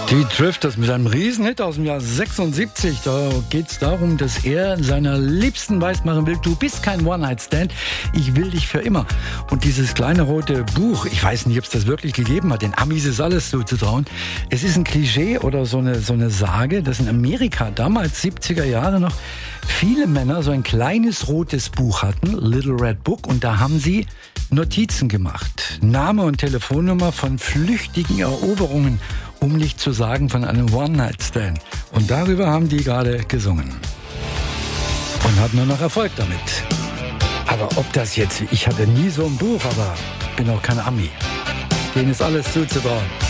Die Drifters mit einem Riesenhit aus dem Jahr 76. Da geht es darum, dass er seiner Liebsten weismachen will, du bist kein One-Night-Stand, ich will dich für immer. Und dieses kleine rote Buch, ich weiß nicht, ob es das wirklich gegeben hat, den Amis ist alles zuzutrauen. Es ist ein Klischee oder so eine Sage, dass in Amerika damals 70er Jahre noch viele Männer so ein kleines rotes Buch hatten, Little Red Book, und da haben sie Notizen gemacht. Name und Telefonnummer von flüchtigen Eroberungen, um nicht zu sagen von einem One-Night-Stand. Und darüber haben die gerade gesungen. Und hatten nur noch Erfolg damit. Aber ob das jetzt, ich hatte nie so ein Buch, aber bin auch kein Ami. Denen ist alles zuzutrauen.